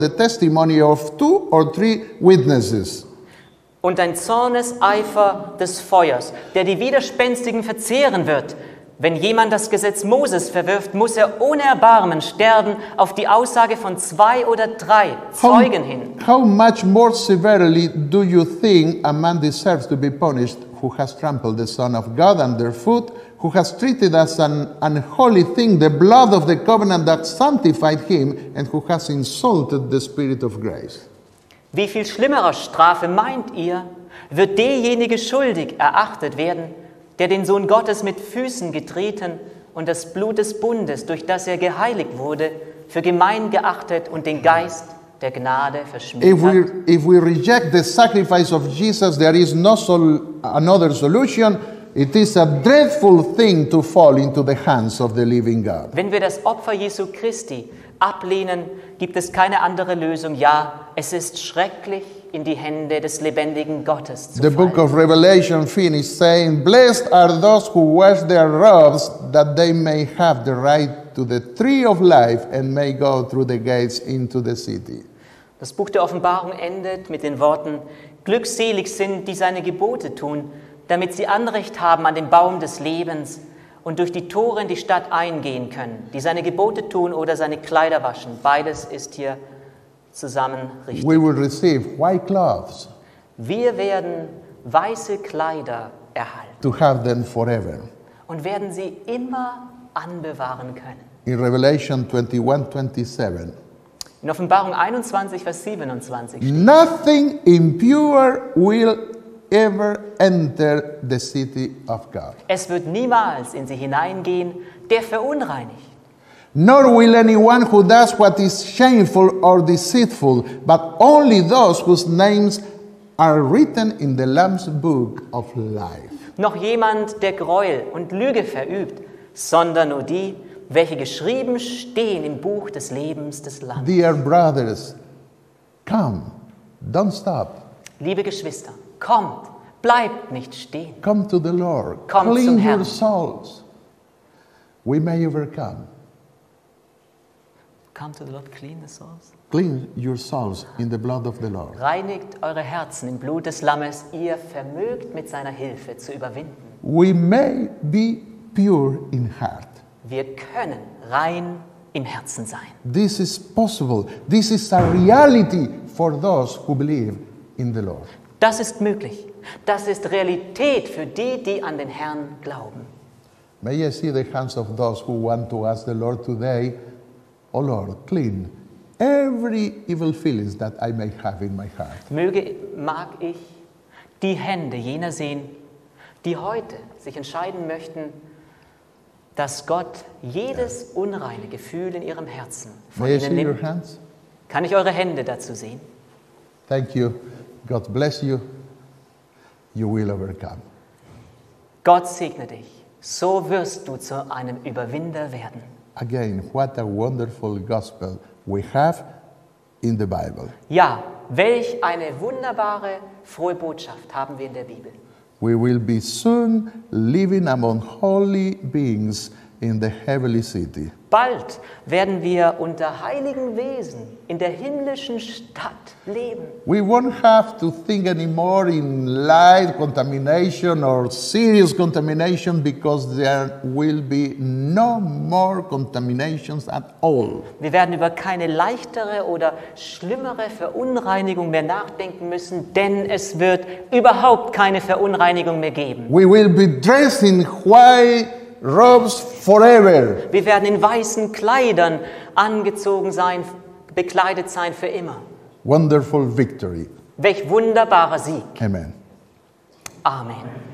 the testimony of 2 or 3 witnesses. Und ein Zorneseifer des Feuers, der die Widerspenstigen verzehren wird. Wenn jemand das Gesetz Moses verwirft, muss er ohne Erbarmen sterben auf die Aussage von 2 oder 3 Zeugen hin. How much more severely do you think a man deserves to be punished who has trampled the Son of God underfoot, who has treated as an unholy thing the blood of the covenant that sanctified him, and who has insulted the Spirit of grace? Wie viel schlimmerer Strafe meint ihr, wird derjenige schuldig erachtet werden, der den Sohn Gottes mit Füßen getreten und das Blut des Bundes, durch das er geheiligt wurde, für gemein geachtet und den Geist der Gnade verschmäht hat? If we reject the sacrifice of Jesus, there is no another solution. It is a dreadful thing to fall into the hands of the living God. Wenn wir das Opfer Jesu Christi ablehnen, gibt es keine andere Lösung. Ja, es ist schrecklich, in die Hände des lebendigen Gottes zu The book fallen. of Revelation finishes saying, "Blessed are those who wash their robes, that they may have the right to the tree of life and may go through the gates into the city." Das Buch der Offenbarung endet mit den Worten: Glückselig sind, die seine Gebote tun, damit sie Anrecht haben an den Baum des Lebens und durch die Tore in die Stadt eingehen können, die seine Gebote tun oder seine Kleider waschen. Beides ist hier zusammen richtig. We will receive white clothes Wir werden weiße Kleider erhalten to have them forever. und werden sie immer anbewahren können. In Revelation 21:27, In Offenbarung 21, Vers 27 steht: nothing impure will ever enter the city of God. Es wird niemals in sie hineingehen, der verunreinigt. Nor will anyone who does what is shameful or deceitful, but only those whose names are written in the Lamb's book of life. Noch jemand, der Gräuel und Lüge verübt, sondern nur die, welche geschrieben stehen im Buch des Lebens des Lammes. Dear brothers, come, don't stop. Liebe Geschwister, kommt, bleibt nicht stehen. Come to the Lord. Kommt Clean zum your Herrn. souls. We may overcome. Come to the Lord, clean the souls. Clean your souls in the blood of the Lord. Reinigt eure Herzen im Blut des Lammes, ihr vermögt mit seiner Hilfe zu überwinden. We may be pure in heart. Wir können rein im Herzen sein. This is possible. This is a reality for those who believe in the Lord. Das ist möglich. Das ist Realität für die, die an den Herrn glauben. May I see the hands of those who want to ask the Lord today, "Oh Lord, clean every evil feelings that I may have in my heart." Mag ich die Hände jener sehen, die heute sich entscheiden möchten, dass Gott jedes unreine Gefühl in ihrem Herzen von May I ihnen see your nimmt. hands? Kann ich eure Hände dazu sehen? Thank you. God bless you. You will overcome. Gott segne dich. So wirst du zu einem Überwinder werden. Again, what a wonderful gospel we have in the Bible. Ja, welch eine wunderbare, frohe Botschaft haben wir in der Bibel. We will be soon living among holy beings in the heavenly city. Bald werden wir unter heiligen Wesen in der himmlischen Stadt leben. We won't have to think anymore in light contamination or serious contamination, because there will be no more contaminations at all. Wir werden über keine leichtere oder schlimmere Verunreinigung mehr nachdenken müssen, denn es wird überhaupt keine Verunreinigung mehr geben. We will be dressed in white robes forever. Wir werden in weißen Kleidern angezogen sein, bekleidet sein für immer. Wonderful victory. Welch wunderbarer Sieg. Amen. Amen.